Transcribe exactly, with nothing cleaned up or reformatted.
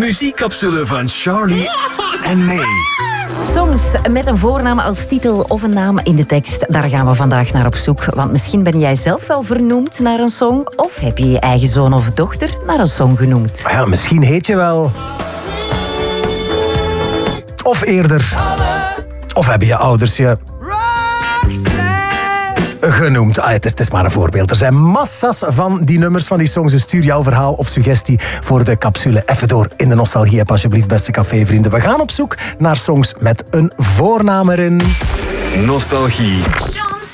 muziekcapsule van Charlie en May. Songs met een voornaam als titel of een naam in de tekst. Daar gaan we vandaag naar op zoek. Want misschien ben jij zelf wel vernoemd naar een song. Of heb je je eigen zoon of dochter naar een song genoemd. Ja, misschien heet je wel... Of eerder... Of hebben je ouders je... genoemd. Ah, het, is, het is maar een voorbeeld. Er zijn massa's van die nummers, van die songs. Dus stuur jouw verhaal of suggestie voor de capsule even door in de Nostalgie-app, alsjeblieft, beste cafévrienden. We gaan op zoek naar songs met een voornaam erin. Nostalgie.